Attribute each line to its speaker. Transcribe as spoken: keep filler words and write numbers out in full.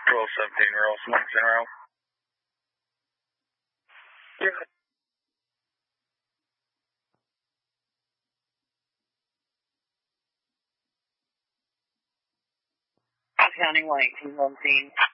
Speaker 1: twelve seventeen, roll smoke zero. Yeah.
Speaker 2: County one eighteen seventeen.